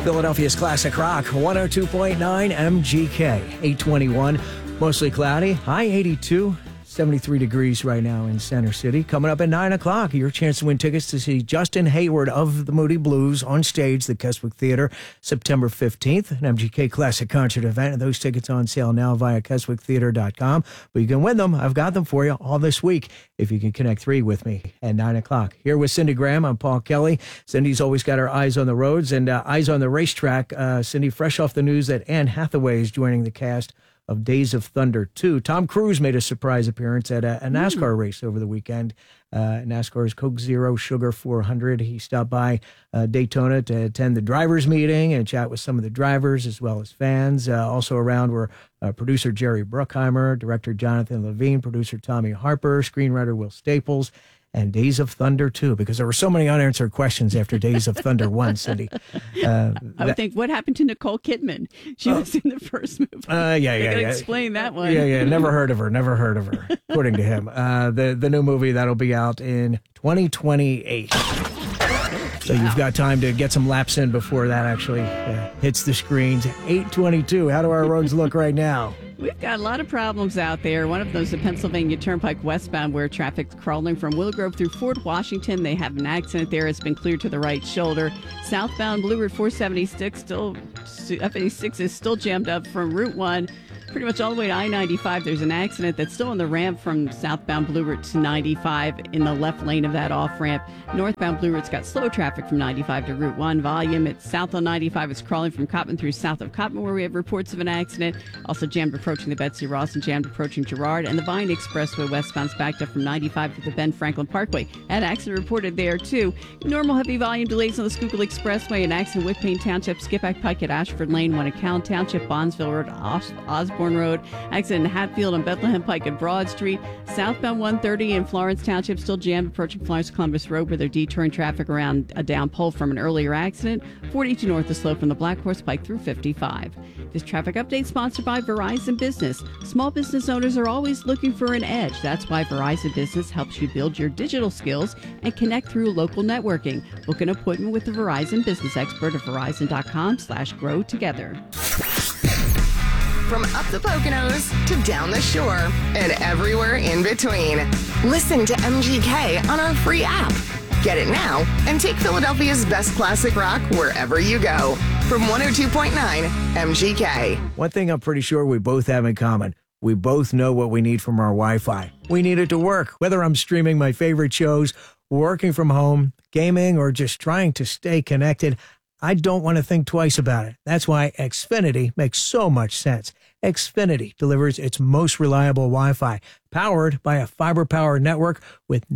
Philadelphia's Classic Rock, 102.9 MGK, 821. Mostly cloudy, high 82, 73 degrees right now in Center City. Coming up at 9 o'clock, your chance to win tickets to see Justin Hayward of the Moody Blues on stage, the Keswick Theater, September 15th, an MGK Classic Concert event. And those tickets on sale now via KeswickTheater.com. But you can win them. I've got them for you all this week if you can connect 3 with me at 9 o'clock. Here with Cindy Graham, I'm Paul Kelly. Cindy's always got her eyes on the roads and eyes on the racetrack. Cindy, fresh off the news that Anne Hathaway is joining the cast of Days of Thunder 2. Tom Cruise made a surprise appearance at a NASCAR race over the weekend. NASCAR's Coke Zero Sugar 400. He stopped by Daytona to attend the drivers' meeting and chat with some of the drivers as well as fans. Also around were producer Jerry Bruckheimer, director Jonathan Levine, producer Tommy Harper, screenwriter Will Staples, and Days of Thunder 2, because there were so many unanswered questions after Days of Thunder 1, Cindy. I would think, what happened to Nicole Kidman? She was in the first movie. Yeah. Explain that one. Yeah. Never heard of her, according to him. The new movie, that'll be out in 2028. So you've got time to get some laps in before that actually hits the screens. 8:22. How do our roads look right now? We've got a lot of problems out there. One of those, the Pennsylvania Turnpike westbound, where traffic's crawling from Willow Grove through Fort Washington. They have an accident there. It's been cleared to the right shoulder. Southbound Blue Route 476, F86 is still jammed up from Route 1. Pretty much all the way to I-95, there's an accident that's still on the ramp from southbound Blue Route to 95 in the left lane of that off-ramp. Northbound Blue Route's got slow traffic from 95 to Route 1. Volume, it's south on 95. It's crawling from Cottman through south of Cottman, where we have reports of an accident. Also jammed approaching the Betsy Ross and jammed approaching Girard. And the Vine Expressway westbound's backed up from 95 to the Ben Franklin Parkway. An accident reported there, too. Normal heavy volume delays on the Schuylkill Expressway. An accident with Payne Township, Skippack Pike at Ashford Lane, one at Cowan Township, Bondsville Road, Osborne Road. Accident in Hatfield and Bethlehem Pike at Broad Street. Southbound 130 in Florence Township still jammed approaching Florence Columbus Road, where they're detouring traffic around a down pole from an earlier accident. 42 north of slope from the Black Horse Pike through 55. This traffic update sponsored by Verizon Business. Small business owners are always looking for an edge. That's why Verizon Business helps you build your digital skills and connect through local networking. Book an appointment with the Verizon Business expert at verizon.com/grow together. From up the Poconos to down the shore and everywhere in between. Listen to MGK on our free app. Get it now and take Philadelphia's best classic rock wherever you go. From 102.9 MGK. One thing I'm pretty sure we both have in common. We both know what we need from our Wi-Fi. We need it to work, whether I'm streaming my favorite shows, working from home, gaming, or just trying to stay connected. I don't want to think twice about it. That's why Xfinity makes so much sense. Xfinity delivers its most reliable Wi-Fi, powered by a fiber-powered network with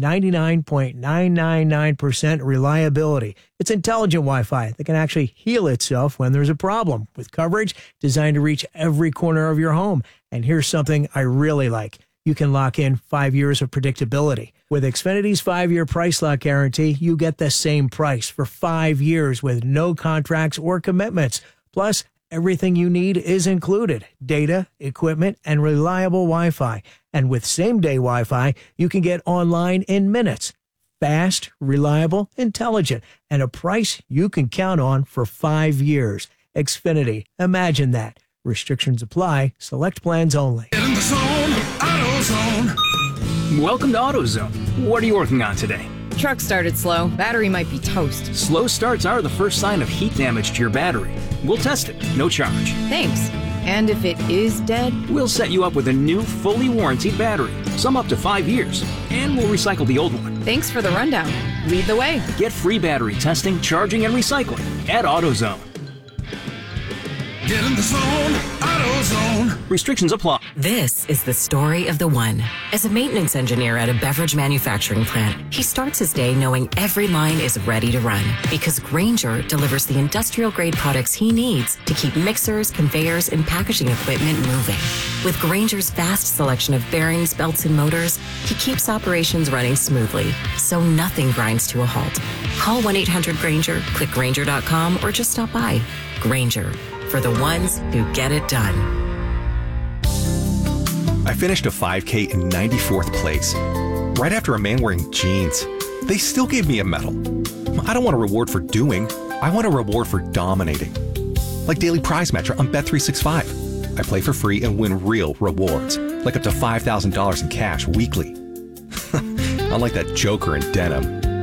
99.999% reliability. It's intelligent Wi-Fi that can actually heal itself when there's a problem, with coverage designed to reach every corner of your home. And here's something I really like. You can lock in 5 years of predictability. With Xfinity's 5-year price lock guarantee, you get the same price for 5 years with no contracts or commitments. Plus, everything you need is included: data, equipment, and reliable Wi-Fi. And with same-day Wi-Fi, you can get online in minutes. Fast, reliable, intelligent, and a price you can count on for 5 years. Xfinity. Imagine that. Restrictions apply. Select plans only. In the zone, AutoZone. Welcome to AutoZone. What are you working on today? Truck started slow. Battery might be toast. Slow starts are the first sign of heat damage to your battery. We'll test it, no charge. Thanks. And if it is dead? We'll set you up with a new, fully warranted battery, some up to 5 years, and we'll recycle the old one. Thanks for the rundown. Lead the way. Get free battery testing, charging, and recycling at AutoZone. Get in the zone, AutoZone. Restrictions apply. This is the story of the one. As a maintenance engineer at a beverage manufacturing plant, he starts his day knowing every line is ready to run, because Grainger delivers the industrial-grade products he needs to keep mixers, conveyors, and packaging equipment moving. With Grainger's vast selection of bearings, belts, and motors, he keeps operations running smoothly, so nothing grinds to a halt. Call 1-800-GRAINGER, click Grainger.com, or just stop by. Grainger, for the ones who get it done. I finished a 5K in 94th place, right after a man wearing jeans. They still gave me a medal. I don't want a reward for doing, I want a reward for dominating. Like Daily Prize Matcher on Bet365. I play for free and win real rewards, like up to $5,000 in cash weekly. Unlike that joker in denim.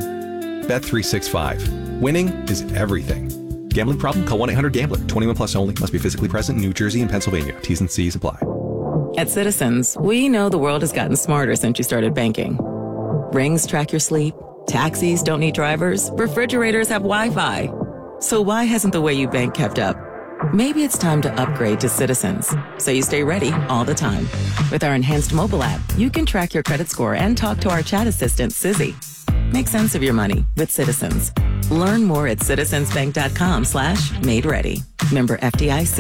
Bet365. Winning is everything. Gambling problem? Call 1-800-GAMBLER. 21 plus only. Must be physically present in New Jersey and Pennsylvania. T's and C's apply. At Citizens, we know the world has gotten smarter since you started banking. Rings track your sleep. Taxis don't need drivers. Refrigerators have Wi-Fi. So why hasn't the way you bank kept up? Maybe it's time to upgrade to Citizens, so you stay ready all the time. With our enhanced mobile app, you can track your credit score and talk to our chat assistant, Sizzy. Make sense of your money with Citizens. Learn more at citizensbank.com/made ready. Member FDIC.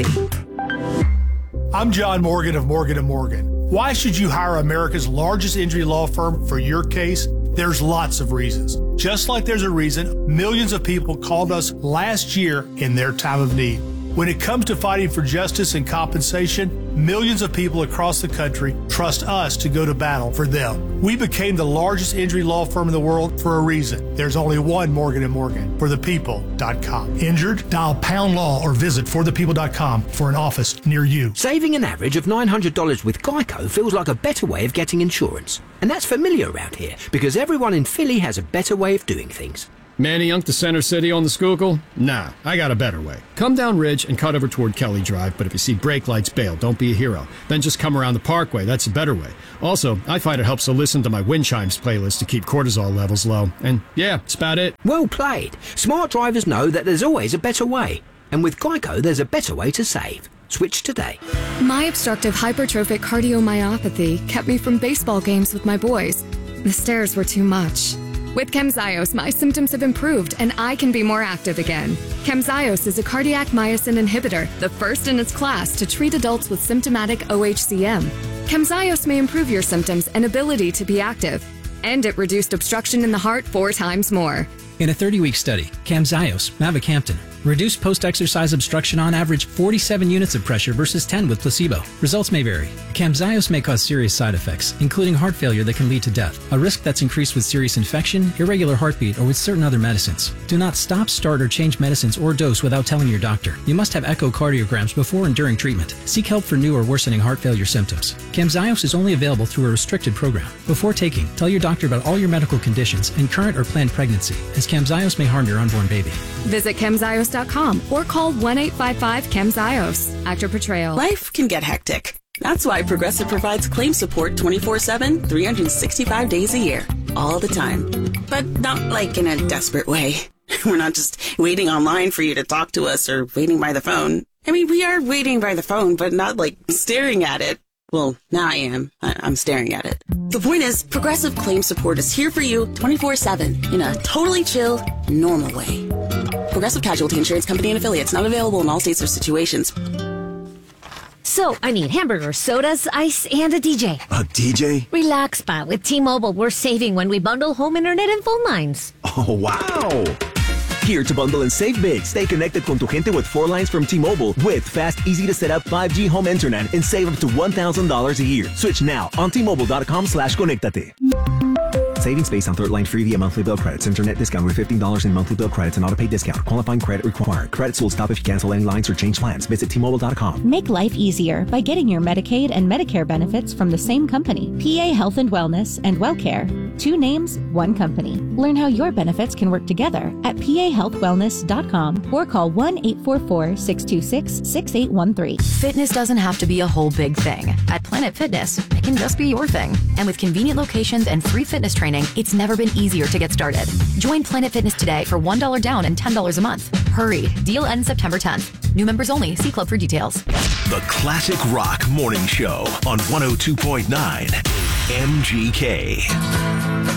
I'm John Morgan of Morgan & Morgan. Why should you hire America's largest injury law firm for your case? There's lots of reasons. Just like there's a reason millions of people called us last year in their time of need. When it comes to fighting for justice and compensation, millions of people across the country trust us to go to battle for them. We became the largest injury law firm in the world for a reason. There's only one Morgan & Morgan, forthepeople.com. Injured? Dial #law or visit forthepeople.com for an office near you. Saving an average of $900 with Geico feels like a better way of getting insurance. And that's familiar around here because everyone in Philly has a better way of doing things. Manny Young to Center City on the Schuylkill? Nah, I got a better way. Come down Ridge and cut over toward Kelly Drive, but if you see brake lights, bail. Don't be a hero. Then just come around the Parkway. That's a better way. Also, I find it helps to listen to my wind chimes playlist to keep cortisol levels low. And yeah, that's about it. Well played. Smart drivers know that there's always a better way. And with Geico, there's a better way to save. Switch today. My obstructive hypertrophic cardiomyopathy kept me from baseball games with my boys. The stairs were too much. With Camzyos, my symptoms have improved and I can be more active again. Camzyos is a cardiac myosin inhibitor, the first in its class to treat adults with symptomatic OHCM. Camzyos may improve your symptoms and ability to be active. And it reduced obstruction in the heart 4 times more. In a 30-week study, Camzyos, mavacamten, reduced post-exercise obstruction on average 47 units of pressure versus 10 with placebo. Results may vary. Camzyos may cause serious side effects, including heart failure that can lead to death, a risk that's increased with serious infection, irregular heartbeat, or with certain other medicines. Do not stop, start, or change medicines or dose without telling your doctor. You must have echocardiograms before and during treatment. Seek help for new or worsening heart failure symptoms. Camzyos is only available through a restricted program. Before taking, tell your doctor about all your medical conditions and current or planned pregnancy, as Camzyos may harm your unborn baby. Visit Camzyos.com or call 1-855-CAMZYOS. Actor Portrayal. Life can get hectic. That's why Progressive provides claim support 24/7, 365 days a year, all the time. But not like in a desperate way. We're not just waiting online for you to talk to us or waiting by the phone. I mean, we are waiting by the phone, but not like staring at it. Well, now I am. I'm staring at it. The point is, Progressive Claim Support is here for you 24/7 in a totally chill, normal way. Progressive Casualty Insurance Company and Affiliates, not available in all states or situations. So, I need hamburgers, sodas, ice, and a DJ. A DJ? Relax, Pa. With T-Mobile, we're saving when we bundle home internet and phone lines. Oh, wow! Here to bundle and save big. Stay connected con tu gente with 4 lines from T-Mobile with fast, easy to set up 5G home internet and save up to $1,000 a year. Switch now on T-Mobile.com/conectate. Savings based on 3rd line free via monthly bill credits. Internet discount with $15 in monthly bill credits and auto-pay discount. Qualifying credit required. Credits will stop if you cancel any lines or change plans. Visit T-Mobile.com. Make life easier by getting your Medicaid and Medicare benefits from the same company. PA Health and Wellness and WellCare. 2 names, 1 company. Learn how your benefits can work together at PAHealthWellness.com or call 1-844-626-6813. Fitness doesn't have to be a whole big thing. At Planet Fitness, it can just be your thing. And with convenient locations and free fitness training, it's never been easier to get started. Join Planet Fitness today for $1 down and $10 a month. Hurry. Deal ends September 10th. New members only. See club for details. The Classic Rock Morning Show on 102.9 MGK.